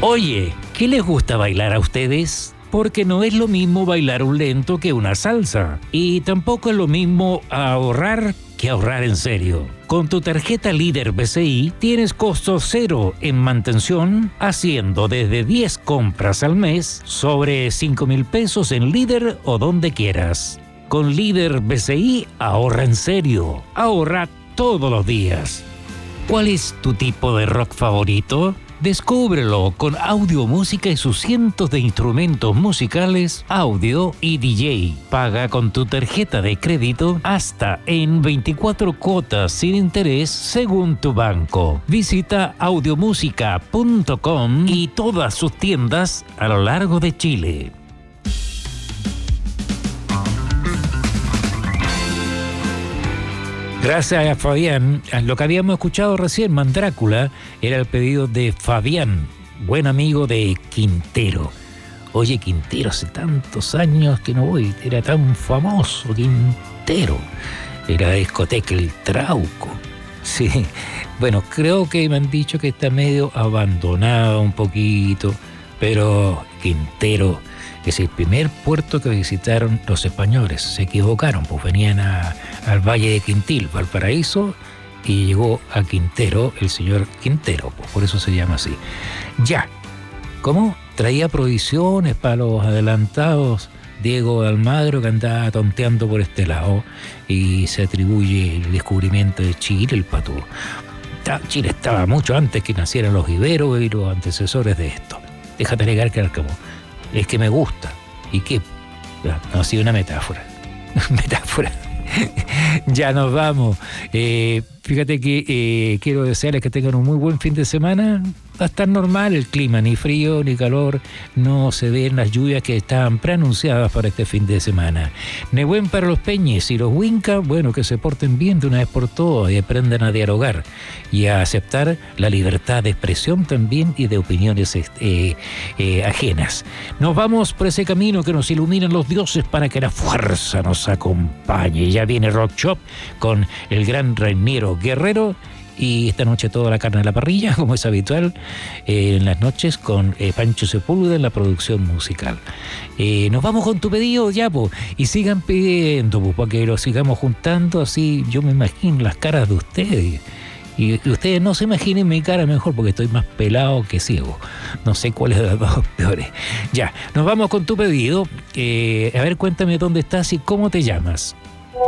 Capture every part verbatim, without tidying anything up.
Oye, ¿qué les gusta bailar a ustedes? Porque no es lo mismo bailar un lento que una salsa. Y tampoco es lo mismo ahorrar que ahorrar en serio. Con tu tarjeta Líder B C I tienes costo cero en mantención, haciendo desde diez compras al mes sobre cinco mil pesos en Líder o donde quieras. Con Líder B C I ahorra en serio. Ahorra todos los días. ¿Cuál es tu tipo de rock favorito? Descúbrelo con Audio Música y sus cientos de instrumentos musicales, audio y D J. Paga con tu tarjeta de crédito hasta en veinticuatro cuotas sin interés según tu banco. Visita audiomúsica punto com y todas sus tiendas a lo largo de Chile. Gracias a Fabián. Lo que habíamos escuchado recién, Mandrácula, era el pedido de Fabián, buen amigo de Quintero. Oye, Quintero, hace tantos años que no voy, era tan famoso, Quintero. Era discoteca El Trauco. Sí, bueno, creo que me han dicho que está medio abandonado un poquito, pero Quintero es el primer puerto que visitaron los españoles. Se equivocaron, pues venían a, al Valle de Quintil, Valparaíso, y llegó a Quintero el señor Quintero, pues por eso se llama así. Ya, ¿cómo? Traía provisiones para los adelantados Diego de Almagro, que andaba tonteando por este lado, y se atribuye el descubrimiento de Chile, el patú. Chile estaba mucho antes que nacieran los iberos y los antecesores de esto. Déjate negar que como es que me gusta. ¿Y qué? No, ha sido una metáfora. Metáfora. Ya nos vamos. Eh, fíjate que eh, quiero desearles que tengan un muy buen fin de semana. Va a estar normal el clima, ni frío ni calor. No se ven las lluvias que estaban preanunciadas para este fin de semana. Nehuen para los peñes y los huincas, bueno, que se porten bien de una vez por todas y aprendan a dialogar y a aceptar la libertad de expresión también y de opiniones eh, eh, ajenas. Nos vamos por ese camino que nos iluminan los dioses para que la fuerza nos acompañe. Ya viene Rock Shop con el gran Reiniero Guerrero. Y esta noche toda la carne a la parrilla, como es habitual, eh, en las noches con eh, Pancho Sepúlveda en la producción musical. Eh, nos vamos con tu pedido ya, po, y sigan pidiendo, po, para que lo sigamos juntando, así yo me imagino las caras de ustedes. Y, y ustedes no se imaginen mi cara mejor, porque estoy más pelado que ciego. No sé cuál es de las dos peores. Ya, nos vamos con tu pedido. Eh, a ver, cuéntame dónde estás y cómo te llamas.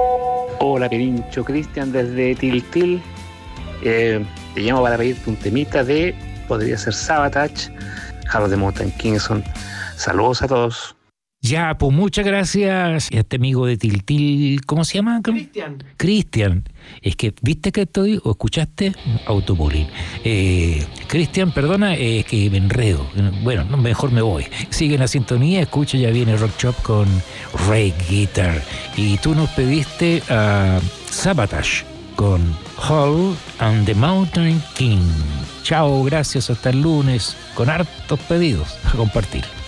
Hola, Pirincho, Cristian desde Tiltil. Eh, te llamo para pedirte un temita de, podría ser Sabotage, Harold de Mountain Kingston. Saludos a todos. Ya, pues muchas gracias a este amigo de Tiltil. ¿Cómo se llama? Cristian. Cristian. Es que, ¿viste que estoy o escuchaste? Autobullying. Eh, Cristian, perdona, es que me enredo. Bueno, no, mejor me voy. Sigue en la sintonía, escucha, ya viene Rock Shop con Ray Guitar. Y tú nos pediste a Sabotage con Hall and the Mountain King. Chao, gracias, hasta el lunes, con hartos pedidos a compartir.